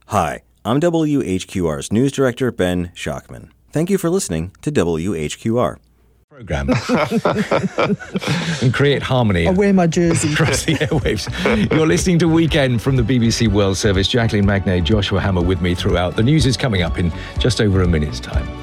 Hi, I'm WHQR's news director, Ben Schachman. Thank you for listening to WHQR. Program and create harmony. I'll wear my jersey across the airwaves. You're listening to Weekend from the BBC World Service. Jacqueline Magnay, Joshua Hammer with me throughout. The news is coming up in just over a minute's time.